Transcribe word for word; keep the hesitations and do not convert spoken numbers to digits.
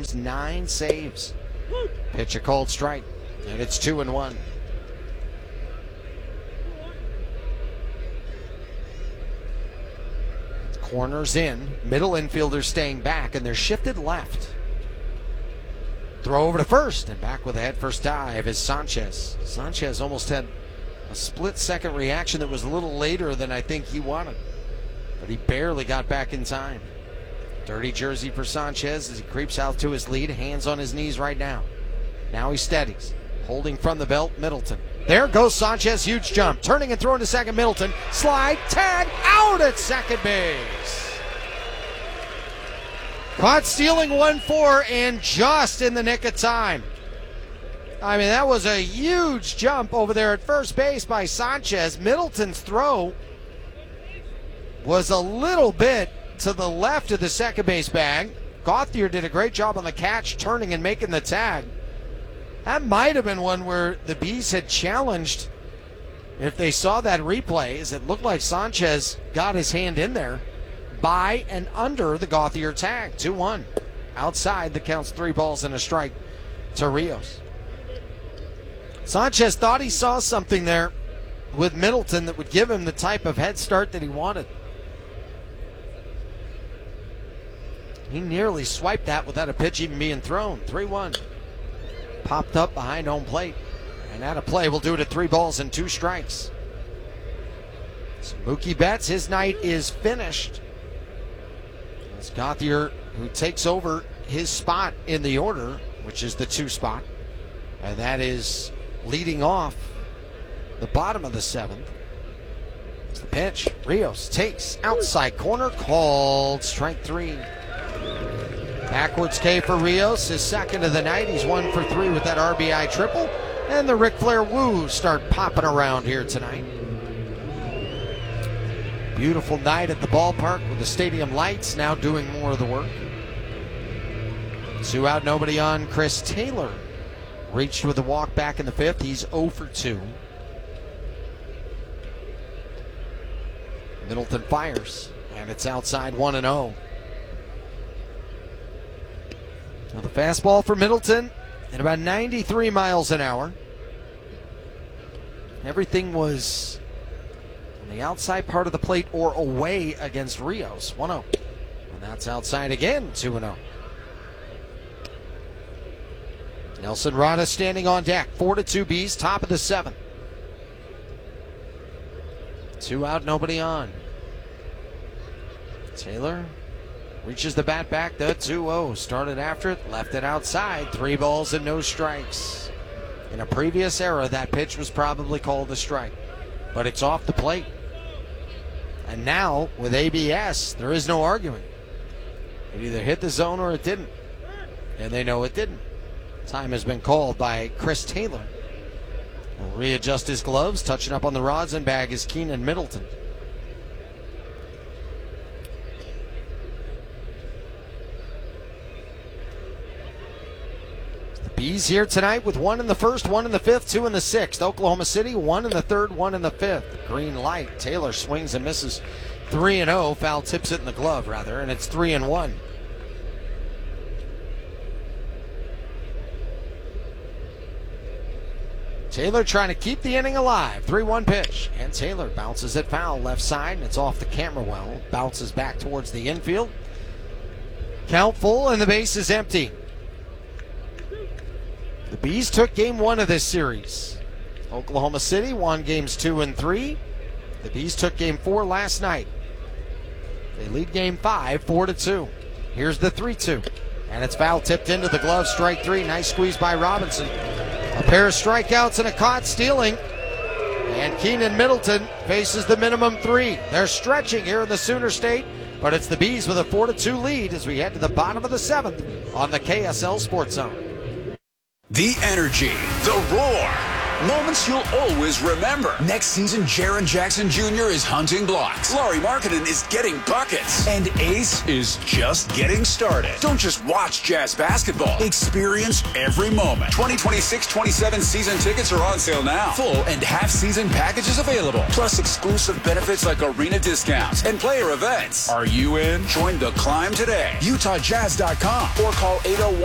games, nine saves. Pitch a cold strike, and it's two and one. Corners in, middle infielders staying back, and they're shifted left. Throw over to first, and back with a head first dive is Sanchez. Sanchez almost had a split-second reaction that was a little later than I think he wanted, but he barely got back in time. Dirty jersey for Sanchez as he creeps out to his lead, hands on his knees right now. Now he steadies, holding from the belt, Middleton. There goes Sanchez, huge jump, turning and throwing to second, Middleton, slide, tag, out at second base. Caught stealing one four and just in the nick of time. I mean, that was a huge jump over there at first base by Sanchez. Middleton's throw was a little bit to the left of the second base bag. Gauthier did a great job on the catch, turning and making the tag. That might have been one where the Bees had challenged, if they saw that replay, as it looked like Sanchez got his hand in there by and under the Gauthier tag. two one. Outside, the count's three balls and a strike to Rios. Sanchez thought he saw something there with Middleton that would give him the type of head start that he wanted. He nearly swiped that without a pitch even being thrown. three one. Popped up behind home plate. And out of play, we'll do it at three balls and two strikes. So Mookie Betts, his night is finished. It's Gauthier who takes over his spot in the order, which is the two spot. And that is leading off the bottom of the seventh. It's the pitch. Rios takes outside corner, called strike three. Backwards K for Rios, his second of the night. He's one for three with that R B I triple. And the Ric Flair woos start popping around here tonight. Beautiful night at the ballpark with the stadium lights now doing more of the work. Two out, nobody on. Chris Taylor reached with a walk back in the fifth. He's oh for two. Middleton fires, and it's outside one and oh. Now the fastball for Middleton at about ninety-three miles an hour. Everything was on the outside part of the plate or away against Rios. one oh. And that's outside again, two and oh. Nelson Rada standing on deck. four to two Bees, top of the seventh. Two out, nobody on. Taylor reaches the bat back, the two oh. Started after it, left it outside. Three balls and no strikes. In a previous era, that pitch was probably called a strike. But it's off the plate. And now, with A B S, there is no arguing. It either hit the zone or it didn't. And they know it didn't. Time has been called by Chris Taylor. He'll readjust his gloves. Touching up on the rosin bag is Keenan Middleton. Bees here tonight with one in the first, one in the fifth, two in the sixth. Oklahoma City, one in the third, one in the fifth. Green light. Taylor swings and misses. three and oh. Foul tips it in the glove, rather, and it's three and one. Taylor trying to keep the inning alive. three one pitch. And Taylor bounces it foul left side, and it's off the camera well. Bounces back towards the infield. Count full, and the base is empty. The Bees took game one of this series. Oklahoma City won games two and three. The Bees took game four last night. They lead game five, four to two. Here's the three two. And it's foul tipped into the glove, strike three. Nice squeeze by Robinson. A pair of strikeouts and a caught stealing. And Keenan Middleton faces the minimum three. They're stretching here in the Sooner State, but it's the Bees with a four to two lead as we head to the bottom of the seventh on the K S L Sports Zone. The energy, the roar, moments you'll always remember. Next season, Jaren Jackson Junior is hunting blocks. Laurie Markkinen is getting buckets. And Ace is just getting started. Don't just watch Jazz basketball. Experience every moment. twenty twenty-six twenty-seven season tickets are on sale now. Full and half-season packages available. Plus exclusive benefits like arena discounts and player events. Are you in? Join the climb today. Utah Jazz dot com or call eight oh one